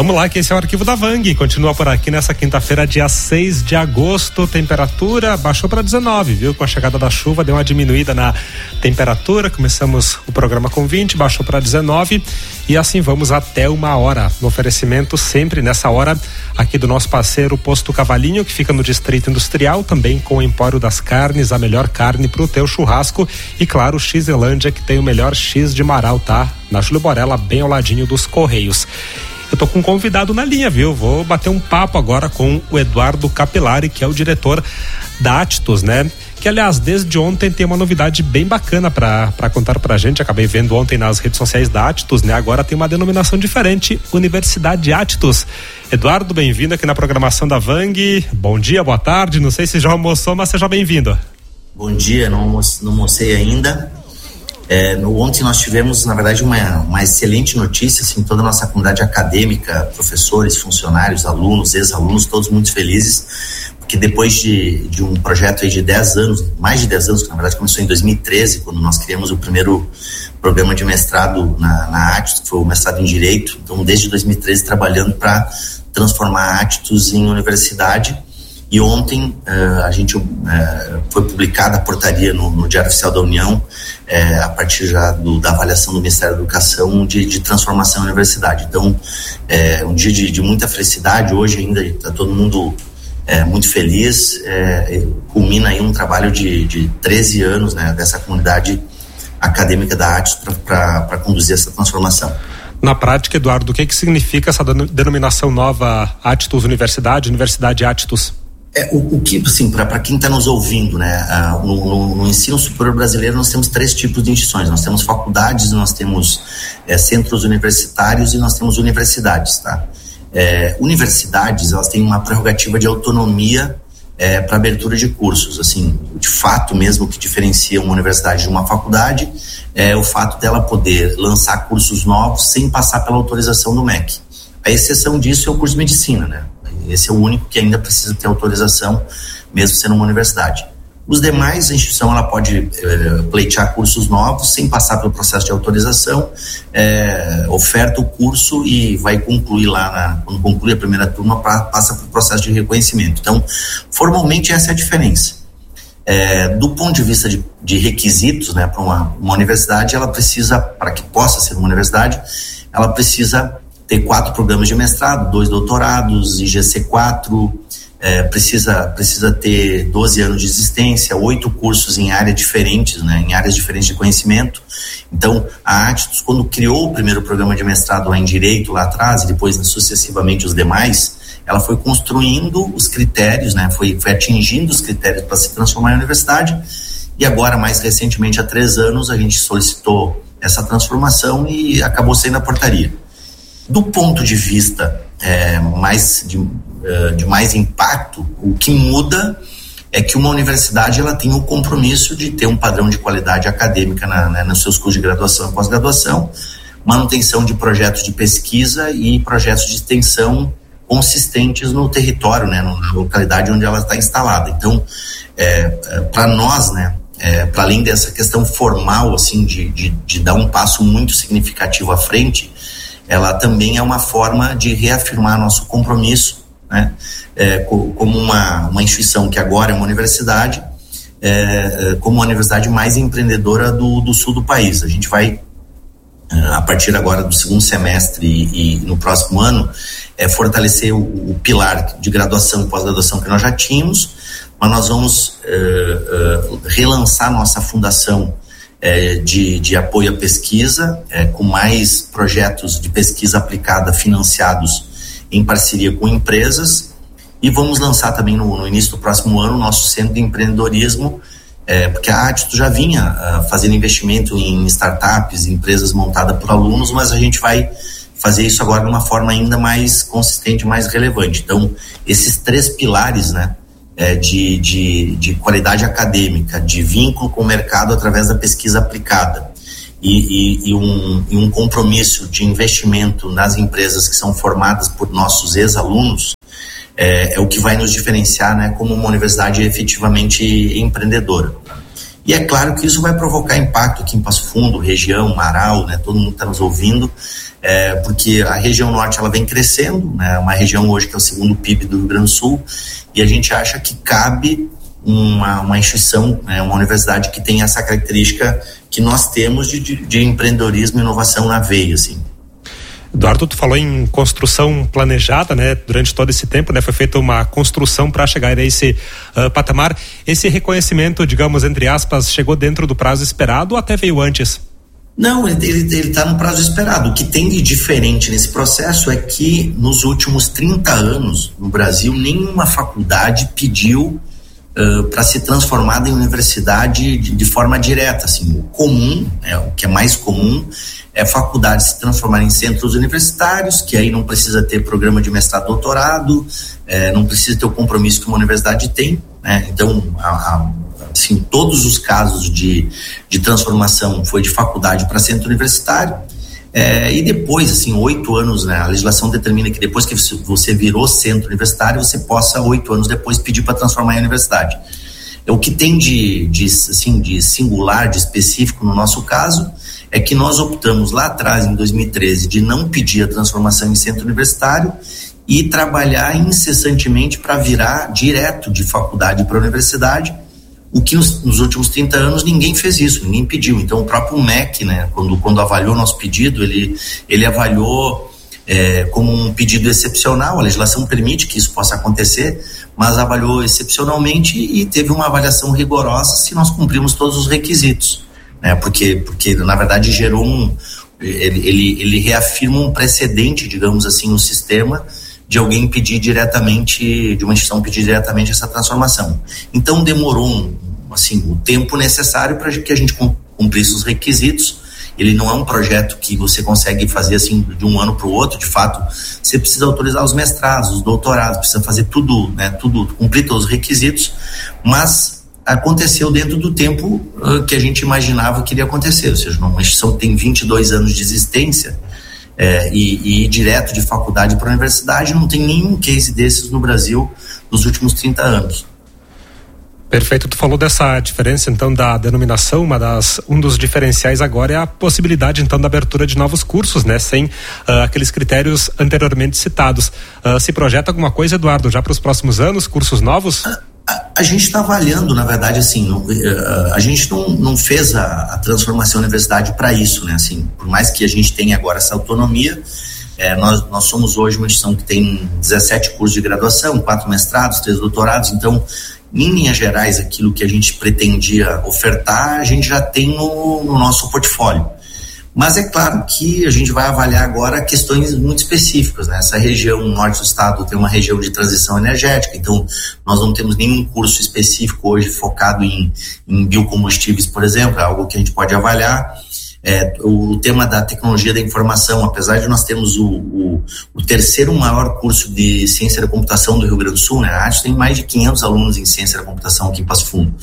Vamos lá, que esse é o Arquivo da Vang. Continua por aqui nessa quinta-feira, dia 6 de agosto. Temperatura baixou para 19, viu? Com a chegada da chuva, deu uma diminuída na temperatura. Começamos o programa com 20, baixou para 19. E assim vamos até 1h. No oferecimento, sempre nessa hora, aqui do nosso parceiro Posto Cavalinho, que fica no Distrito Industrial, também com o Empório das Carnes, a melhor carne pro teu churrasco. E claro, X-Elândia, que tem o melhor X de Marau, tá? Na Júlio Borella, bem ao ladinho dos Correios. Eu tô com um convidado na linha, viu? Vou bater um papo agora com o Eduardo Capelari, que é o diretor da Attus, né? Que, aliás, desde ontem tem uma novidade bem bacana para contar pra gente. Acabei vendo ontem nas redes sociais da Attus, né? Agora tem uma denominação diferente, Universidade Attus. Eduardo, bem-vindo aqui na programação da Vang. Bom dia, boa tarde. Não sei se já almoçou, mas seja bem-vindo. Bom dia, não almocei ainda. Ontem nós tivemos, na verdade, uma excelente notícia, assim, toda a nossa comunidade acadêmica, professores, funcionários, alunos, ex-alunos, todos muito felizes, porque depois de um projeto aí de 10 anos, mais de 10 anos, que na verdade começou em 2013, quando nós criamos o primeiro programa de mestrado na Attus, que foi o mestrado em Direito. Então, desde 2013, trabalhando para transformar a Attus em universidade. E ontem foi publicada a portaria no Diário Oficial da União, a partir já da avaliação do Ministério da Educação de transformação em universidade. Então, um dia de muita felicidade. Hoje ainda está todo mundo muito feliz. Culmina aí um trabalho de 13 anos, né, dessa comunidade acadêmica da Attus para conduzir essa transformação. Na prática, Eduardo, o que significa essa denominação nova Attus Universidade Attus? O que, assim, para quem está nos ouvindo, né, no ensino superior brasileiro nós temos 3 tipos de instituições. Nós temos faculdades, nós temos centros universitários e nós temos universidades, tá? Universidades, elas têm uma prerrogativa de autonomia para abertura de cursos. Assim, de fato mesmo, o que diferencia uma universidade de uma faculdade é o fato dela poder lançar cursos novos sem passar pela autorização do MEC. A exceção disso é o curso de medicina, né? Esse é o único que ainda precisa ter autorização, mesmo sendo uma universidade. Os demais, a instituição ela pode pleitear cursos novos sem passar pelo processo de autorização, oferta o curso e vai concluir lá, quando conclui a primeira turma, passa para o processo de reconhecimento. Então, formalmente essa é a diferença. Do ponto de vista de requisitos, né, para uma universidade, ela precisa, para que possa ser uma universidade, ela precisa ter 4 programas de mestrado, 2 doutorados, IGC4, precisa ter 12 anos de existência, 8 cursos em áreas diferentes, né, em áreas diferentes de conhecimento. Então, a Attus, quando criou o primeiro programa de mestrado lá em Direito, lá atrás, e depois sucessivamente os demais, ela foi construindo os critérios, né, foi atingindo os critérios para se transformar em universidade, e agora, mais recentemente, há 3 anos, a gente solicitou essa transformação e acabou saindo a portaria. Do ponto de vista de mais impacto, o que muda é que uma universidade ela tem o compromisso de ter um padrão de qualidade acadêmica nos seus cursos de graduação e pós-graduação, manutenção de projetos de pesquisa e projetos de extensão consistentes no território, né, na localidade onde ela está instalada. Então, para nós, né, para além dessa questão formal, assim, de dar um passo muito significativo à frente, ela também é uma forma de reafirmar nosso compromisso, né, como uma instituição que agora é uma universidade, como uma universidade mais empreendedora do sul do país. A gente vai, a partir agora do segundo semestre e no próximo ano, fortalecer o pilar de graduação e pós-graduação que nós já tínhamos, mas nós vamos relançar nossa fundação de apoio à pesquisa, com mais projetos de pesquisa aplicada financiados em parceria com empresas, e vamos lançar também no início do próximo ano o nosso centro de empreendedorismo, porque a Attus já vinha fazendo investimento em startups, empresas montadas por alunos, mas a gente vai fazer isso agora de uma forma ainda mais consistente, mais relevante. Então, esses 3 pilares, né, de qualidade acadêmica, de vínculo com o mercado através da pesquisa aplicada e um compromisso de investimento nas empresas que são formadas por nossos ex-alunos, é o que vai nos diferenciar, né, como uma universidade efetivamente empreendedora. E é claro que isso vai provocar impacto aqui em Passo Fundo, região, Marau, né, todo mundo está nos ouvindo, porque a região norte ela vem crescendo, né? Uma região hoje que é o segundo PIB do Rio Grande do Sul, e a gente acha que cabe uma instituição, né, uma universidade que tem essa característica que nós temos de empreendedorismo e inovação na veia, assim. Eduardo, tu falou em construção planejada, né? Durante todo esse tempo, né? Foi feita uma construção para chegar a esse patamar. Esse reconhecimento, digamos, entre aspas, chegou dentro do prazo esperado ou até veio antes? Não, ele está no prazo esperado. O que tem de diferente nesse processo é que nos últimos 30 anos, no Brasil, nenhuma faculdade pediu para ser transformada em universidade de forma direta. Assim, o comum, o que é mais comum, é faculdades se transformarem em centros universitários, que aí não precisa ter programa de mestrado, doutorado, não precisa ter o compromisso que uma universidade tem, né? Então, assim, todos os casos de transformação foi de faculdade para centro universitário, e depois, assim, 8 anos, né, a legislação determina que depois que você virou centro universitário, você possa 8 anos depois pedir para transformar em universidade. O que tem de singular, de específico no nosso caso, é que nós optamos lá atrás, em 2013, de não pedir a transformação em centro universitário e trabalhar incessantemente para virar direto de faculdade para universidade, o que nos últimos 30 anos ninguém fez isso, ninguém pediu. Então o próprio MEC, né, quando avaliou nosso pedido, ele avaliou como um pedido excepcional. A legislação permite que isso possa acontecer, mas avaliou excepcionalmente e teve uma avaliação rigorosa se nós cumprimos todos os requisitos, né? Porque na verdade gerou ele reafirma um precedente, digamos assim, no sistema de alguém pedir diretamente, de uma instituição pedir diretamente essa transformação. Então demorou o tempo necessário para que a gente cumprisse os requisitos. Ele não é um projeto que você consegue fazer assim de um ano para o outro. De fato, você precisa autorizar os mestrados, os doutorados, precisa fazer tudo, né? Tudo, cumprir todos os requisitos, mas aconteceu dentro do tempo que a gente imaginava que iria acontecer. Ou seja, uma instituição que tem 22 anos de existência, e ir direto de faculdade para a universidade, não tem nenhum case desses no Brasil nos últimos 30 anos. Perfeito, tu falou dessa diferença então da denominação, um dos diferenciais agora é a possibilidade então da abertura de novos cursos, né, sem aqueles critérios anteriormente citados. Se projeta alguma coisa, Eduardo, já para os próximos anos, cursos novos? A gente está avaliando, na verdade, assim, a gente não fez a transformação da universidade para isso, né, assim, por mais que a gente tenha agora essa autonomia, nós somos hoje uma instituição que tem 17 cursos de graduação, 4 mestrados, 3 doutorados, então, em linhas gerais, aquilo que a gente pretendia ofertar, a gente já tem no nosso portfólio. Mas é claro que a gente vai avaliar agora questões muito específicas, né? Essa região norte do estado tem uma região de transição energética, então nós não temos nenhum curso específico hoje focado em biocombustíveis, por exemplo, é algo que a gente pode avaliar. O tema da tecnologia da informação, apesar de nós termos o terceiro maior curso de ciência da computação do Rio Grande do Sul, né? A ATES tem mais de 500 alunos em ciência da computação aqui em Passo Fundo.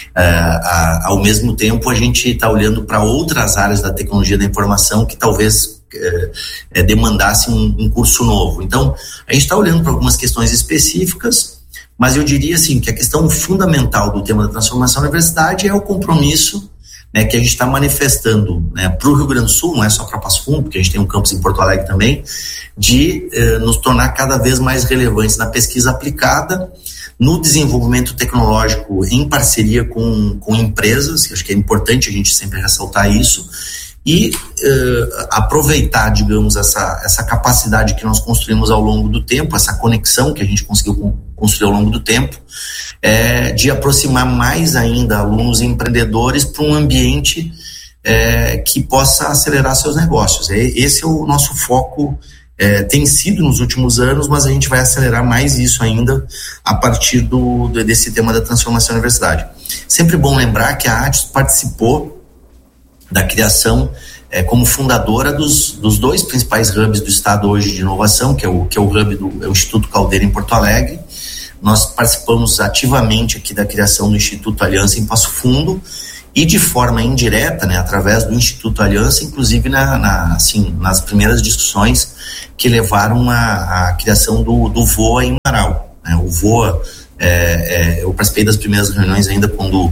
Ao mesmo tempo, a gente está olhando para outras áreas da tecnologia da informação que talvez demandassem um curso novo. Então, a gente está olhando para algumas questões específicas, mas eu diria assim que a questão fundamental do tema da transformação da universidade é o compromisso, né, que a gente está manifestando, né, para o Rio Grande do Sul, não é só para Passo Fundo, porque a gente tem um campus em Porto Alegre também, de nos tornar cada vez mais relevantes na pesquisa aplicada, no desenvolvimento tecnológico em parceria com empresas, que acho que é importante a gente sempre ressaltar isso, e aproveitar, digamos, essa capacidade que nós construímos ao longo do tempo, essa conexão que a gente conseguiu construir ao longo do tempo, de aproximar mais ainda alunos e empreendedores para um ambiente que possa acelerar seus negócios. Esse é o nosso foco, tem sido nos últimos anos, mas a gente vai acelerar mais isso ainda a partir desse tema da transformação da universidade. Sempre bom lembrar que a ATES participou da criação como fundadora dos 2 principais hubs do estado hoje de inovação, que é o hub do Instituto Caldeira em Porto Alegre. Nós participamos ativamente aqui da criação do Instituto Aliança em Passo Fundo e de forma indireta, né, através do Instituto Aliança, inclusive nas primeiras discussões que levaram à criação do VOA em Marau, né? O VOA, eu participei das primeiras reuniões ainda quando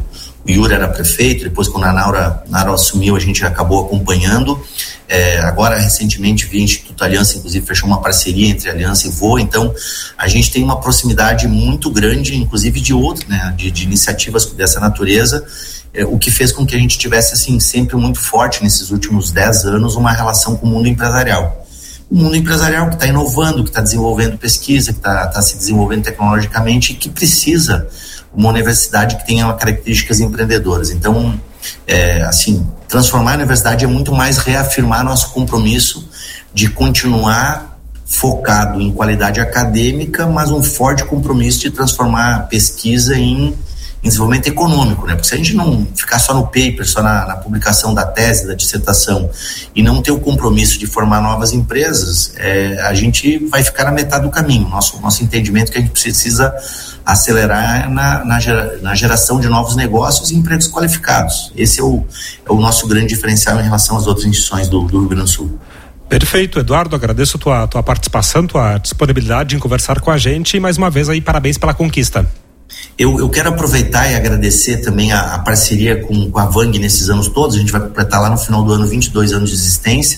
Yuri era prefeito, depois quando a Naura assumiu, a gente acabou acompanhando. Agora, recentemente, vi a Instituto Aliança, inclusive, fechou uma parceria entre Aliança e Voa, então a gente tem uma proximidade muito grande, inclusive de outras, né, de iniciativas dessa natureza, o que fez com que a gente tivesse, assim, sempre muito forte nesses últimos 10 anos uma relação com o mundo empresarial. O mundo empresarial que está inovando, que está desenvolvendo pesquisa, que está se desenvolvendo tecnologicamente e que precisa uma universidade que tenha características empreendedoras. Então, assim, transformar a universidade é muito mais reafirmar nosso compromisso de continuar focado em qualidade acadêmica, mas um forte compromisso de transformar a pesquisa em desenvolvimento econômico, né? Porque se a gente não ficar só no paper, só na publicação da tese, da dissertação, e não ter o compromisso de formar novas empresas, a gente vai ficar na metade do caminho. Nosso entendimento é que a gente precisa acelerar na geração de novos negócios e empregos qualificados. Esse é o nosso grande diferencial em relação às outras instituições do Rio Grande do Sul. Perfeito, Eduardo, agradeço tua participação, tua disponibilidade em conversar com a gente e mais uma vez aí parabéns pela conquista. Eu quero aproveitar e agradecer também a parceria com a Vang nesses anos todos. A gente vai completar lá no final do ano 22 anos de existência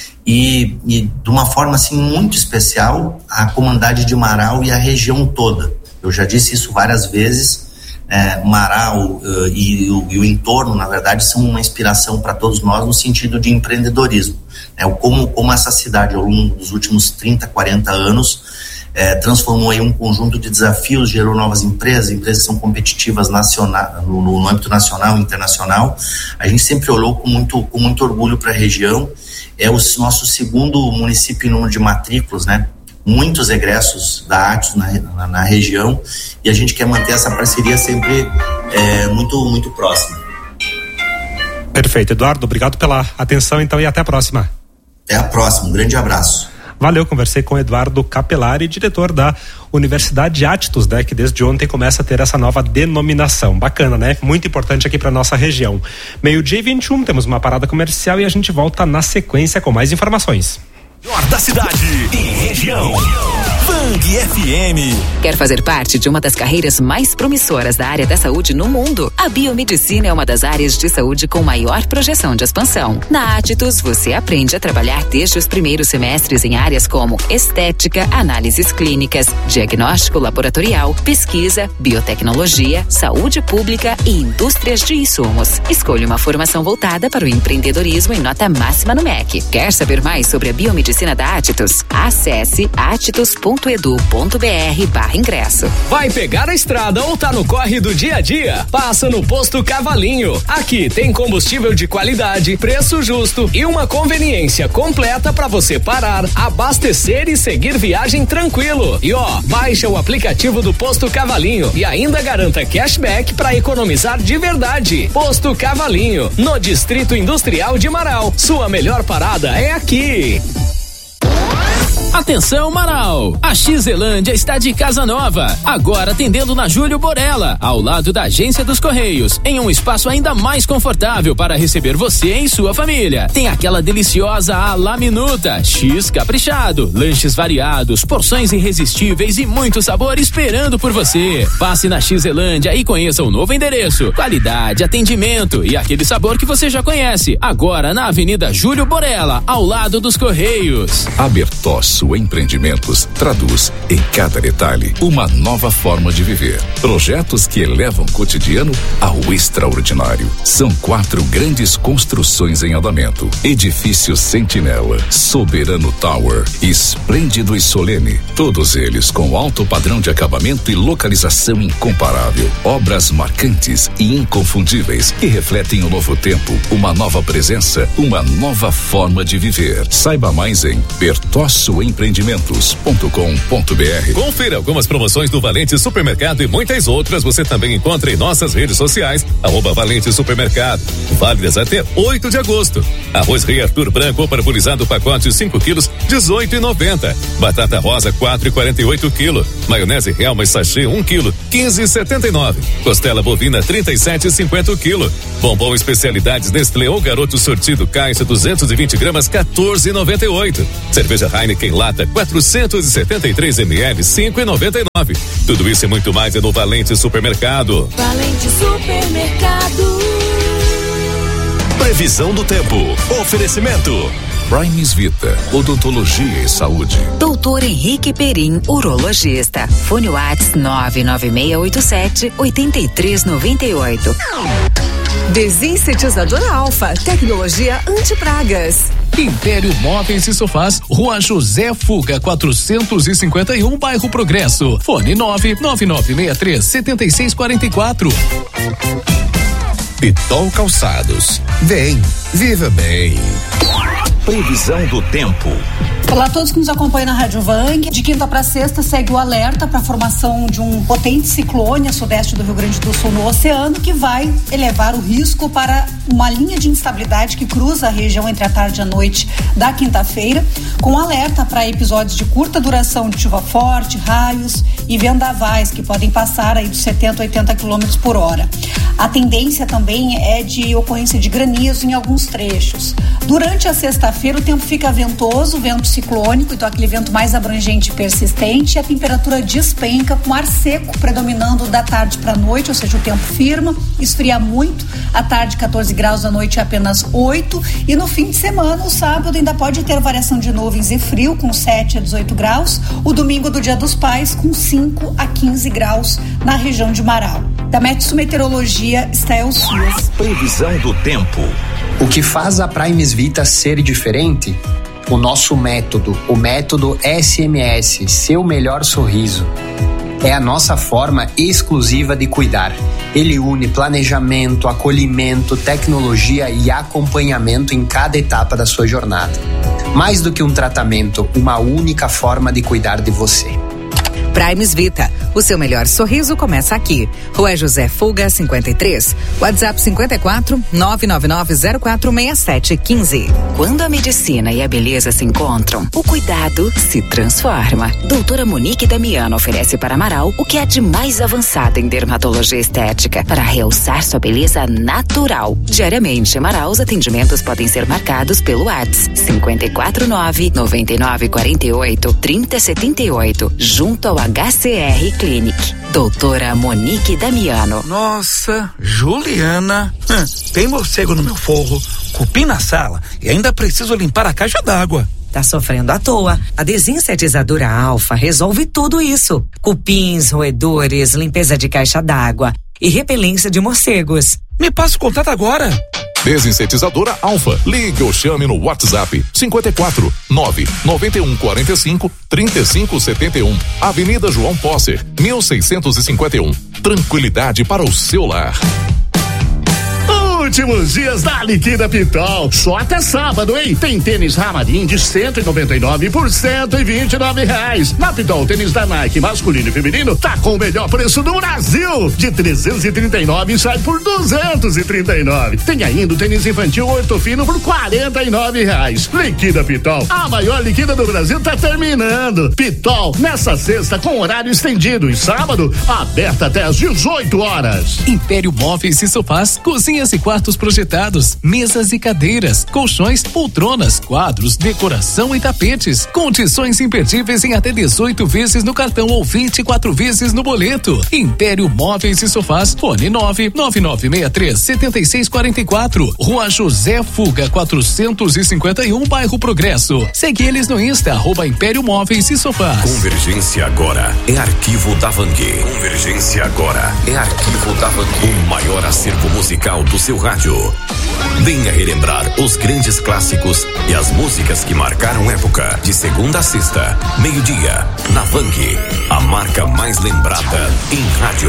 e de uma forma assim muito especial a comunidade de Marau e a região toda. Eu já disse isso várias vezes. Marau e o entorno, na verdade, são uma inspiração para todos nós no sentido de empreendedorismo. Como essa cidade, ao longo dos últimos 30, 40 anos, transformou aí um conjunto de desafios, gerou novas empresas que são competitivas no âmbito nacional e internacional. A gente sempre olhou com muito orgulho para a região. É o nosso segundo município em número de matrículas, né? Muitos egressos da Atos na região, e a gente quer manter essa parceria sempre muito próxima. Perfeito, Eduardo, obrigado pela atenção então e até a próxima. Até a próxima, um grande abraço. Valeu, conversei com Eduardo Capelari, diretor da Universidade Atos, né, que desde ontem começa a ter essa nova denominação. Bacana, né? Muito importante aqui para nossa região. 12:21, temos uma parada comercial e a gente volta na sequência com mais informações. Melhor da cidade e região. Vang FM. Quer fazer parte de uma das carreiras mais promissoras da área da saúde no mundo? A biomedicina é uma das áreas de saúde com maior projeção de expansão. Na Atos, você aprende a trabalhar desde os primeiros semestres em áreas como estética, análises clínicas, diagnóstico laboratorial, pesquisa, biotecnologia, saúde pública e indústrias de insumos. Escolha uma formação voltada para o empreendedorismo em nota máxima no MEC. Quer saber mais sobre a biomedicina da Atos? Acesse atos.edu.br/ingresso. Vai pegar a estrada ou tá no corre do dia a dia? Passa no Posto Cavalinho. Aqui tem combustível de qualidade, preço justo e uma conveniência completa para você parar, abastecer e seguir viagem tranquilo. E baixa o aplicativo do Posto Cavalinho e ainda garanta cashback para economizar de verdade. Posto Cavalinho, no Distrito Industrial de Marau. Sua melhor parada é aqui. Atenção, Marau! A X-Zelândia está de casa nova, agora atendendo na Júlio Borella, ao lado da Agência dos Correios, em um espaço ainda mais confortável para receber você e sua família. Tem aquela deliciosa à la minuta, X caprichado, lanches variados, porções irresistíveis e muito sabor esperando por você. Passe na X-Zelândia e conheça o novo endereço, qualidade, atendimento e aquele sabor que você já conhece, agora na Avenida Júlio Borella, ao lado dos Correios. Abertosso Empreendimentos traduz em cada detalhe uma nova forma de viver. Projetos que elevam o cotidiano ao extraordinário. São 4 grandes construções em andamento: Edifício Sentinela, Soberano Tower, Esplêndido e Solene. Todos eles com alto padrão de acabamento e localização incomparável. Obras marcantes e inconfundíveis que refletem o novo tempo, uma nova presença, uma nova forma de viver. Saiba mais em bertossoempreendimentos.com.br. Confira algumas promoções do Valente Supermercado e muitas outras você também encontra em nossas redes sociais, @Valente Supermercado. Válidas até 8 de agosto. Arroz Rei Arthur branco parbolizado pacote 5 quilos, R$18,90. Batata rosa 4,48 kg. Maionese Helma sachê 1 kg, R$15,79. Costela bovina 37,50 kg. Bombom especialidades Nestlé ou Garoto sortido caixa 220 gramas, R$14,98. Cerveja Heineken lata 473 ml, R$5,99. 99999-0009. Tudo isso e muito mais é no Valente Supermercado. Valente Supermercado. Previsão do tempo. Oferecimento. Primes Vita, odontologia e saúde. Doutor Henrique Perim, urologista. Fone Whats 99687-8398. Desinsetizador Alfa, tecnologia anti-pragas. Império Móveis e Sofás, Rua José Fuga 451, bairro Progresso. Fone 99963-7644. Pitol Calçados. Vem, viva bem. Previsão do tempo. Olá a todos que nos acompanham na Rádio Vang. De quinta para sexta segue o alerta para a formação de um potente ciclone a sudeste do Rio Grande do Sul no oceano, que vai elevar o risco para uma linha de instabilidade que cruza a região entre a tarde e a noite da quinta-feira, com alerta para episódios de curta duração de chuva forte, raios e vendavais que podem passar aí dos 70 a 80 km por hora. A tendência também é de ocorrência de granizo em alguns trechos. Durante a sexta-feira o tempo fica ventoso, vento ciclônico, então aquele vento mais abrangente e persistente, e a temperatura despenca com ar seco predominando da tarde para a noite, ou seja, o tempo firma, esfria muito, à tarde 14 graus, à noite apenas 8, e no fim de semana, o sábado ainda pode ter variação de nuvens e frio com 7 a 18 graus, o domingo do Dia dos Pais com 5 a 15 graus na região de Marau. Da Meteorologia, Estel Suas. Previsão do tempo. O que faz a Primes Vita ser diferente? O nosso método, o método SMS, seu melhor sorriso. É a nossa forma exclusiva de cuidar. Ele une planejamento, acolhimento, tecnologia e acompanhamento em cada etapa da sua jornada. Mais do que um tratamento, uma única forma de cuidar de você. Primes Vita, o seu melhor sorriso começa aqui. Rua José Fuga 53, WhatsApp 54 999046715. Quando a medicina e a beleza se encontram, o cuidado se transforma. Doutora Monique Damiano oferece para Amaral o que há de mais avançado em dermatologia estética para realçar sua beleza natural. Diariamente, Amaral, os atendimentos podem ser marcados pelo WhatsApp 549-9948-3078, junto ao HCR Clinic. Doutora Monique Damiano. Nossa, Juliana, tem morcego no meu forro, cupim na sala e ainda preciso limpar a caixa d'água. Tá sofrendo à toa. A Desinsetizadora Alfa resolve tudo isso. Cupins, roedores, limpeza de caixa d'água e repelência de morcegos. Me passa o contato agora. Desinsetizadora Alfa. Ligue ou chame no WhatsApp 54 991 45 35 71. Avenida João Posser, 1651. Tranquilidade para o seu lar. Últimos dias da Liquida Pitol, só até sábado, hein? Tem tênis Ramarim de 199 por R$129. Na Pitol, tênis da Nike masculino e feminino tá com o melhor preço do Brasil. De 339 sai por 239. Tem ainda o tênis infantil ortofino por R$49. Liquida Pitol, a maior liquida do Brasil tá terminando. Pitol, nessa sexta com horário estendido e sábado, aberta até às 18 horas. Império Móveis e Sofás, cozinhas e quartos projetados, mesas e cadeiras, colchões, poltronas, quadros, decoração e tapetes. Condições imperdíveis em até 18 vezes no cartão ou 24 vezes no boleto. Império Móveis e Sofás, fone 99963-7644, Rua José Fuga 451, bairro Progresso. Segue eles no Insta, @Império Móveis e Sofás. Convergência agora é Arquivo da Vang. Convergência agora é Arquivo da Vang. O maior acervo musical do seu rádio. Venha relembrar os grandes clássicos e as músicas que marcaram época. De segunda a sexta, meio-dia, na Vang, a marca mais lembrada em rádio.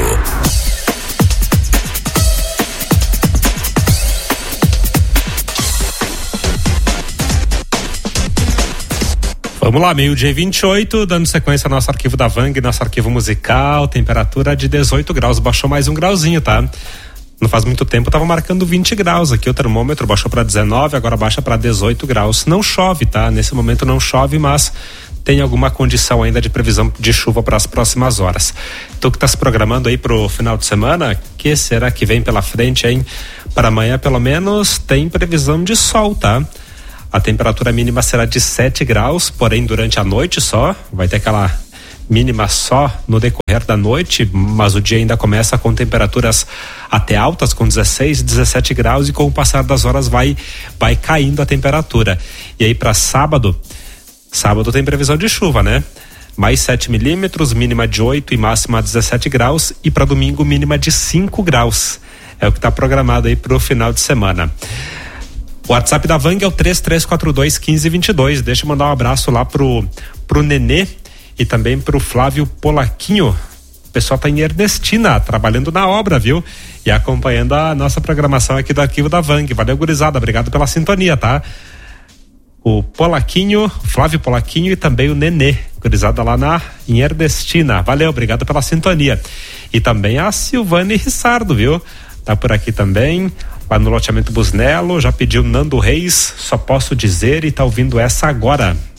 Vamos lá, meio-dia 28, dando sequência ao nosso arquivo da Vang, nosso arquivo musical, temperatura de 18 graus, baixou mais um grauzinho, tá? Não faz muito tempo, tava marcando 20 graus aqui, o termômetro baixou para 19, agora baixa para 18 graus. Não chove, tá? Nesse momento não chove, mas tem alguma condição ainda de previsão de chuva para as próximas horas. Tu que tá se programando aí pro final de semana, que será que vem pela frente, hein? Para amanhã, pelo menos, tem previsão de sol, tá? A temperatura mínima será de 7 graus, porém durante a noite só, vai ter aquela mínima só no decorrer da noite, mas o dia ainda começa com temperaturas até altas, com 16, 17 graus, e com o passar das horas vai caindo a temperatura. E aí para sábado tem previsão de chuva, né? Mais 7 milímetros, mínima de 8 e máxima 17 graus, e para domingo mínima de 5 graus. É o que está programado aí pro final de semana. O WhatsApp da Vang é o 3342-1522. Deixa eu mandar um abraço lá pro Nenê e também pro Flávio Polaquinho. O pessoal tá em Ernestina, trabalhando na obra, viu? E acompanhando a nossa programação aqui do arquivo da Vang. Valeu, gurizada, obrigado pela sintonia, tá? O Polaquinho, Flávio Polaquinho e também o Nenê, gurizada lá em Ernestina. Valeu, obrigado pela sintonia. E também a Silvane Rissardo, viu? Tá por aqui também, lá no loteamento Busnello, já pediu Nando Reis, Só Posso Dizer, e tá ouvindo essa agora.